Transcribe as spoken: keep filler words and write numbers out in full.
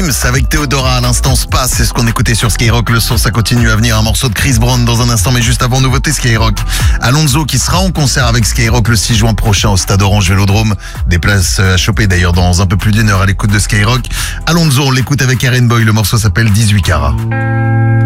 Gims avec Théodora à l'instant Spa, c'est ce qu'on écoutait sur Skyrock. Le son, ça continue à venir. Un morceau de Chris Brown dans un instant, mais juste avant, nouveauté Skyrock. Alonso qui sera en concert avec Skyrock le six juin prochain au Stade Orange Vélodrome. Des places à choper d'ailleurs dans un peu plus d'une heure à l'écoute de Skyrock. Alonso, on l'écoute avec Aaron Boy. Le morceau s'appelle dix-huit carats.